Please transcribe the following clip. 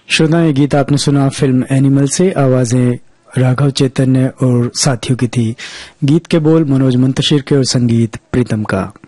श्रोता, ये गीत आपने सुना फिल्म एनिमल से। आवाजें राघव चैतन्य और साथियों की थी। गीत के बोल मनोज मुंतशिर के और संगीत प्रीतम का।